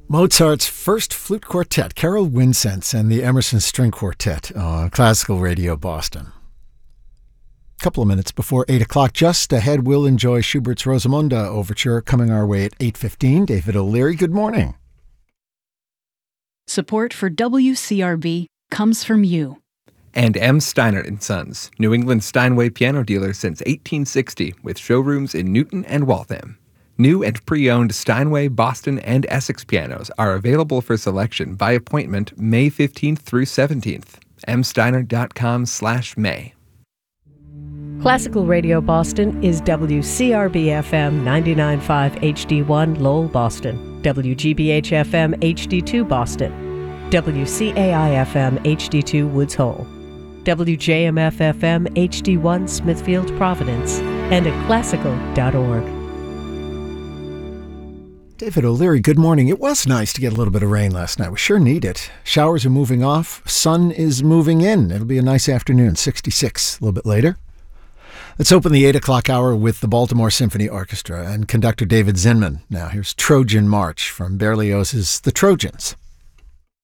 Mozart's first flute quartet, Carol Winsense and the Emerson String Quartet on Classical Radio Boston. A couple of minutes before 8 o'clock, just ahead, we'll enjoy Schubert's Rosamunde Overture coming our way at 8:15. David O'Leary, good morning. Support for WCRB comes from you. And M. Steiner & Sons, New England Steinway piano dealer since 1860, with showrooms in Newton and Waltham. New and pre-owned Steinway, Boston, and Essex pianos are available for selection by appointment May 15th through 17th. msteiner.com/May. Classical Radio Boston is WCRB-FM 99.5 HD1 Lowell, Boston, WGBH-FM HD2 Boston, WCAI-FM HD2 Woods Hole, WJMF-FM HD1 Smithfield, Providence, and at classical.org. David O'Leary, good morning. It was nice to get a little bit of rain last night. We sure need it. Showers are moving off. Sun is moving in. It'll be a nice afternoon, 66 a little bit later. Let's open the 8 o'clock hour with the Baltimore Symphony Orchestra and conductor David Zinman. Now, here's Trojan March from Berlioz's The Trojans.